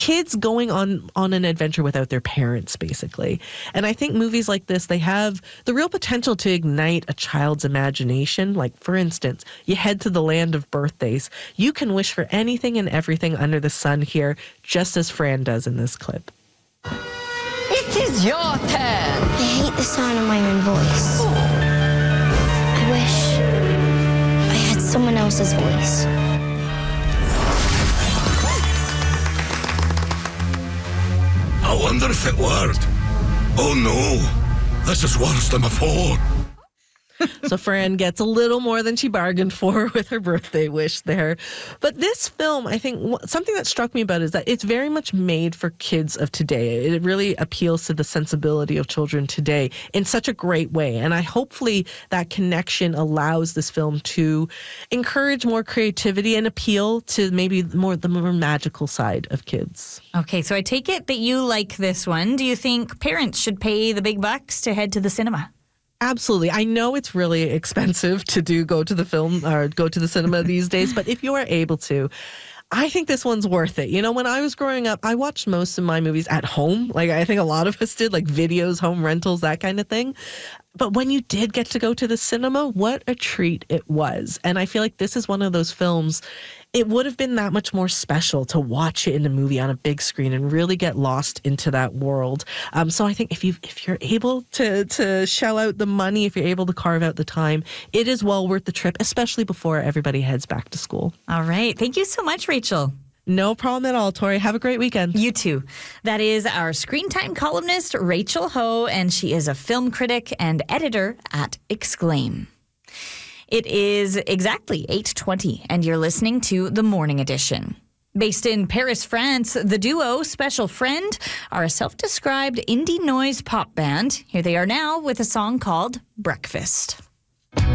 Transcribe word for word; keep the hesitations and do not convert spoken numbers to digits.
kids going on, on an adventure without their parents, basically. And I think movies like this, they have the real potential to ignite a child's imagination. Like, for instance, you head to the land of birthdays. You can wish for anything and everything under the sun here, just as Fran does in this clip. It is your turn. I hate the sound of my own voice. I wish I had someone else's voice. I wonder if it worked. Oh no, this is worse than before. So Fran gets a little more than she bargained for with her birthday wish there. But this film, I think something that struck me about it is that it's very much made for kids of today. It really appeals to the sensibility of children today in such a great way. And I hopefully that connection allows this film to encourage more creativity and appeal to maybe more the more magical side of kids. Okay, so I take it that you like this one. Do you think parents should pay the big bucks to head to the cinema? Absolutely. I know it's really expensive to do go to the film or go to the cinema these days, but if you are able to, I think this one's worth it. You know, when I was growing up, I watched most of my movies at home. Like I think a lot of us did, like videos, home rentals, that kind of thing. But when you did get to go to the cinema, what a treat it was. And I feel like this is one of those films, it would have been that much more special to watch it in a movie on a big screen and really get lost into that world. Um, so I think if you if you're able to to shell out the money, if you're able to carve out the time, it is well worth the trip, especially before everybody heads back to school. All right. Thank you so much, Rachel. No problem at all, Tori. Have a great weekend. You too. That is our Screen Time columnist, Rachel Ho, and she is a film critic and editor at Exclaim. It is exactly eight twenty, and you're listening to The Morning Edition. Based in Paris, France, the duo Special Friend are a self-described indie noise pop band. Here they are now with a song called Breakfast.